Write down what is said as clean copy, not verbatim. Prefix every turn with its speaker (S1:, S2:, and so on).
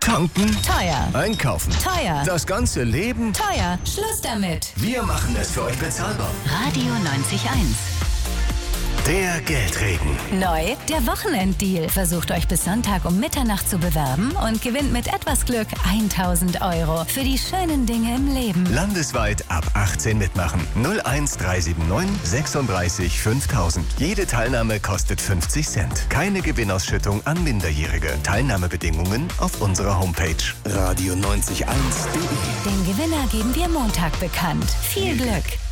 S1: Tanken?
S2: Teuer.
S1: Einkaufen?
S2: Teuer.
S1: Das ganze Leben?
S2: Teuer. Schluss damit.
S1: Wir machen es für euch bezahlbar.
S2: Radio 90.1.
S1: Der Geldregen.
S2: Neu, der Wochenenddeal. Versucht euch bis Sonntag um Mitternacht zu bewerben und gewinnt mit etwas Glück 1.000 € für die schönen Dinge im Leben.
S1: Landesweit ab 18 mitmachen. 01379 36 5000. Jede Teilnahme kostet 50 Cent. Keine Gewinnausschüttung an Minderjährige. Teilnahmebedingungen auf unserer Homepage radio901.de.
S2: Den Gewinner geben wir Montag bekannt. Viel Glück!